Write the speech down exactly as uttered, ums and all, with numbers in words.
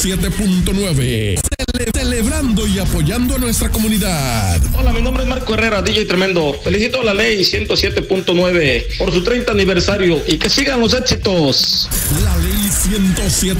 siete punto nueve. Cele celebrando y apoyando a nuestra comunidad. Hola, mi nombre es Marco Herrera, D J Tremendo. Felicito a la ley ciento siete punto nueve por su treinta aniversario y que sigan los éxitos. La ley ciento siete